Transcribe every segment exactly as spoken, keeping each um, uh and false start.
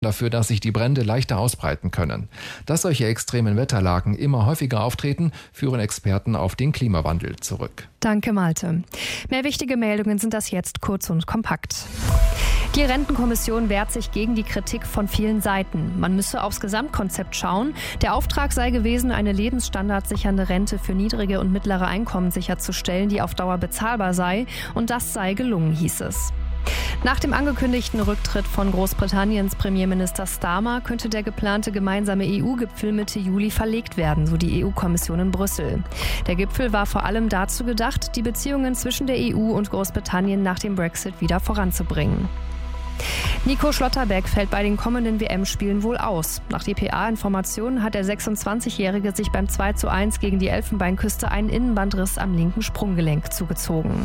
dafür, dass sich die Brände leichter ausbreiten können. Dass solche extremen Wetterlagen immer häufiger auftreten, führen Experten auf den Klimawandel zurück. Danke, Malte. Mehr wichtige Meldungen sind das jetzt kurz und kompakt. Die Rentenkommission wehrt sich gegen die Kritik von vielen Seiten. Man müsse aufs Gesamtkonzept schauen. Der Auftrag sei gewesen, eine lebensstandardsichernde Rente für niedrige und mittlere Einkommen sicherzustellen, die auf Dauer bezahlbar sei. Und das sei gelungen, hieß es. Nach dem angekündigten Rücktritt von Großbritanniens Premierminister Starmer könnte der geplante gemeinsame E U-Gipfel Mitte Juli verlegt werden, so die E U-Kommission in Brüssel. Der Gipfel war vor allem dazu gedacht, die Beziehungen zwischen der E U und Großbritannien nach dem Brexit wieder voranzubringen. Nico Schlotterbeck fällt bei den kommenden W M-Spielen wohl aus. Nach D P A-Informationen hat der sechsundzwanzigjährige sich beim zwei zu eins gegen die Elfenbeinküste einen Innenbandriss am linken Sprunggelenk zugezogen.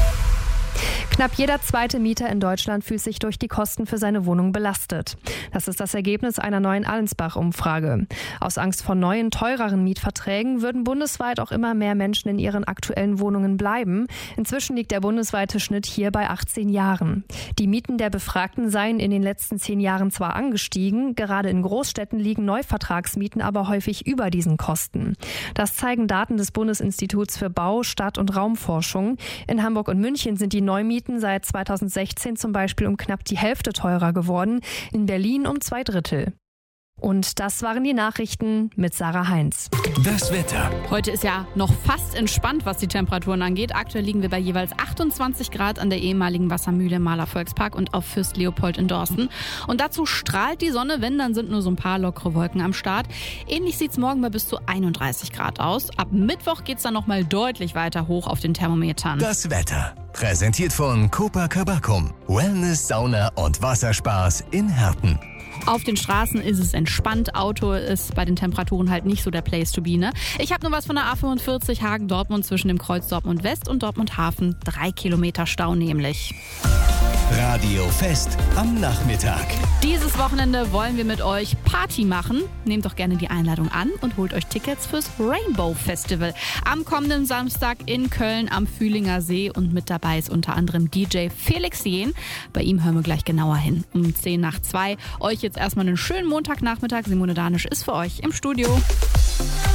Knapp jeder zweite Mieter in Deutschland fühlt sich durch die Kosten für seine Wohnung belastet. Das ist das Ergebnis einer neuen Allensbach-Umfrage. Aus Angst vor neuen, teureren Mietverträgen würden bundesweit auch immer mehr Menschen in ihren aktuellen Wohnungen bleiben. Inzwischen liegt der bundesweite Schnitt hier bei achtzehn Jahren. Die Mieten der Befragten seien in den letzten zehn Jahren zwar angestiegen, gerade in Großstädten liegen Neuvertragsmieten aber häufig über diesen Kosten. Das zeigen Daten des Bundesinstituts für Bau-, Stadt- und Raumforschung. In Hamburg und München sind die Neumieten seit zweitausendsechzehn zum Beispiel um knapp die Hälfte teurer geworden, in Berlin um zwei Drittel. Und das waren die Nachrichten mit Sarah Heinz. Das Wetter. Heute ist ja noch fast entspannt, was die Temperaturen angeht. Aktuell liegen wir bei jeweils achtundzwanzig Grad an der ehemaligen Wassermühle im Mahler Volkspark und auf Fürst Leopold in Dorsten. Und dazu strahlt die Sonne, wenn, dann sind nur so ein paar lockere Wolken am Start. Ähnlich sieht es morgen bei bis zu einunddreißig Grad aus. Ab Mittwoch geht es dann nochmal deutlich weiter hoch auf den Thermometern. Das Wetter. Präsentiert von Copacabacum. Wellness, Sauna und Wasserspaß in Herten. Auf den Straßen ist es entspannt. Auto ist bei den Temperaturen halt nicht so der Place to be, ne? Ich habe nur was von der A fünfundvierzig Hagen-Dortmund zwischen dem Kreuz Dortmund West und Dortmund Hafen. Drei Kilometer Stau nämlich. Radio Fest am Nachmittag. Dieses Wochenende wollen wir mit euch Party machen. Nehmt doch gerne die Einladung an und holt euch Tickets fürs Rainbow Festival. Am kommenden Samstag in Köln am Fühlinger See. Und mit dabei ist unter anderem D J Felix Jehn. Bei ihm hören wir gleich genauer hin. Um zehn nach zwei. Euch jetzt erstmal einen schönen Montagnachmittag. Simone Danisch ist für euch im Studio.